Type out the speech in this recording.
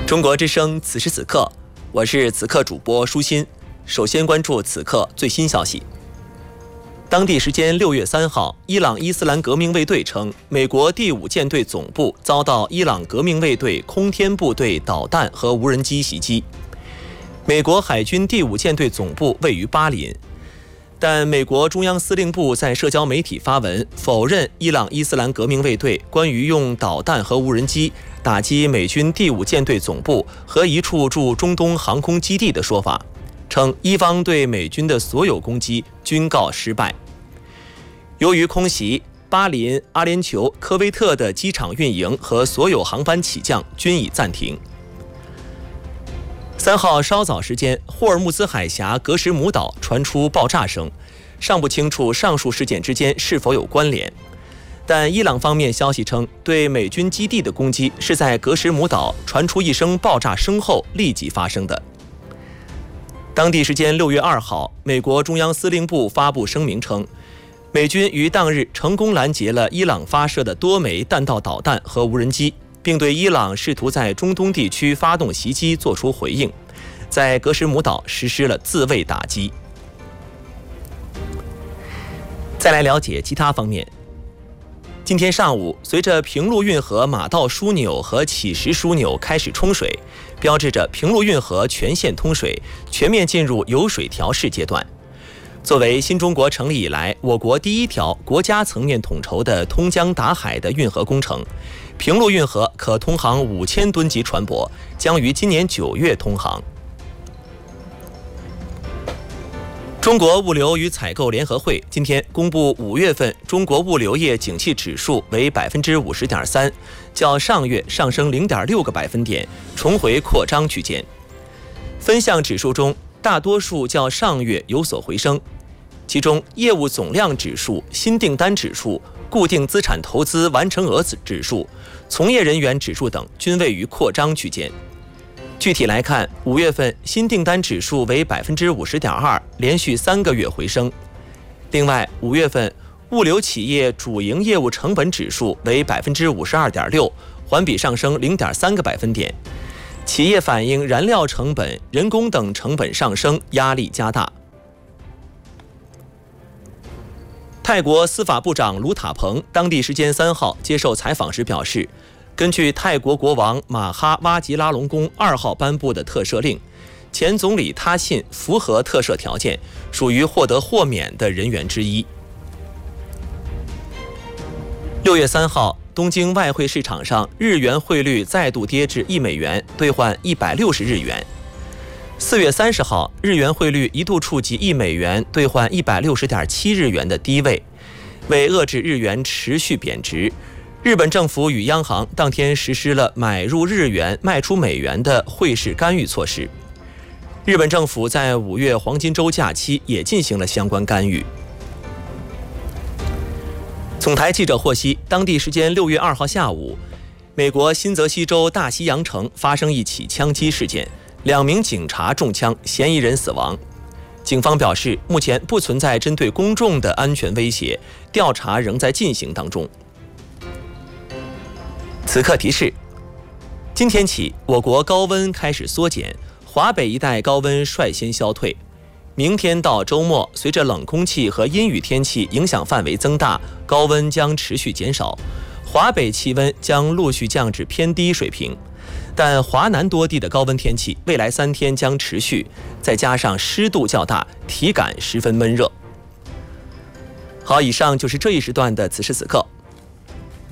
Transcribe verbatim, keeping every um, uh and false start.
中国之声，此时此刻，我是此刻主播舒心。首先关注此刻最新消息。当地时间六月三号，伊朗伊斯兰革命卫队称，美国第五舰队总部遭到伊朗革命卫队空天部队导弹和无人机袭击。美国海军第五舰队总部位于巴林，但美国中央司令部在社交媒体发文否认伊朗伊斯兰革命卫队关于用导弹和无人机打击美军第五舰队总部和一处驻中东航空基地的说法，称伊方对美军的所有攻击均告失败。由于空袭，巴林、阿联酋、科威特的机场运营和所有航班起降均已暂停。三号稍早时间，霍尔木兹海峡格什姆岛传出爆炸声，尚不清楚上述事件之间是否有关联。但伊朗方面消息称，对美军基地的攻击是在格什姆岛传出一声爆炸声后立即发生的。当地时间六月二号，美国中央司令部发布声明称，美军于当日成功拦截了伊朗发射的多枚弹道导弹和无人机，并对伊朗试图在中东地区发动袭击作出回应，在格什姆岛实施了自卫打击。再来了解其他方面。今天上午，随着平陆运河马道枢纽和乞石枢纽开始冲水，标志着平陆运河全线通水，全面进入有水调试阶段。作为新中国成立以来我国第一条国家层面统筹的通江达海的运河工程，平陆运河可通航五千吨级船舶，将于今年九月通航。中国物流与采购联合会今天公布，五月份中国物流业景气指数为百分之五十点三，较上月上升零点六个百分点，重回扩张区间。分项指数中，大多数较上月有所回升，其中业务总量指数、新订单指数、固定资产投资完成额指数、从业人员指数等均位于扩张区间。具体来看，五月份新订单指数为百分之五十点二，连续三个月回升。另外，五月份物流企业主营业务成本指数为百分之五十二点六，环比上升零点三个百分点。企业反映燃料成本、人工等成本上升，压力加大。泰国司法部长卢塔彭当地时间三号接受采访时表示，根据泰国国王马哈哇吉拉隆功二号颁布的特赦令，前总理他信符合特赦条件，属于获得豁免的人员之一。六月三号，东京外汇市场上日元汇率再度跌至一美元兑换一百六十日元。四月三十号，日元汇率一度触及一美元兑换一百六十点七日元的低位。为遏制日元持续贬值，日本政府与央行当天实施了买入日元、卖出美元的汇市干预措施。日本政府在五月黄金周假期也进行了相关干预。总台记者获悉，当地时间六月二号下午，美国新泽西州大西洋城发生一起枪击事件，两名警察中枪，嫌疑人死亡。警方表示，目前不存在针对公众的安全威胁，调查仍在进行当中。此刻提示：今天起，我国高温开始缩减，华北一带高温率先消退。明天到周末，随着冷空气和阴雨天气影响范围增大，高温将持续减少，华北气温将陆续降至偏低水平。但华南多地的高温天气未来三天将持续，再加上湿度较大，体感十分闷热。好，以上就是这一时段的此时此刻。